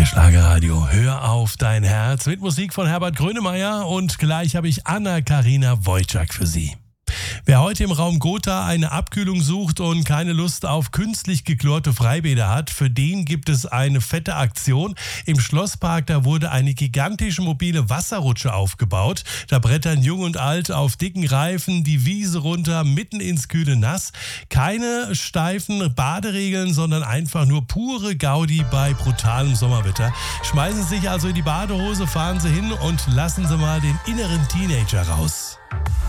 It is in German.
Schlagerradio, hör auf dein Herz mit Musik von Herbert Grönemeyer und gleich habe ich Anna-Karina Wojcik für Sie. Wer heute im Raum Gotha eine Abkühlung sucht und keine Lust auf künstlich geklorte Freibäder hat, für den gibt es eine fette Aktion. Im Schlosspark, da wurde eine gigantische mobile Wasserrutsche aufgebaut. Da brettern Jung und Alt auf dicken Reifen die Wiese runter, mitten ins kühle Nass. Keine steifen Baderegeln, sondern einfach nur pure Gaudi bei brutalem Sommerwetter. Schmeißen Sie sich also in die Badehose, fahren Sie hin und lassen Sie mal den inneren Teenager raus.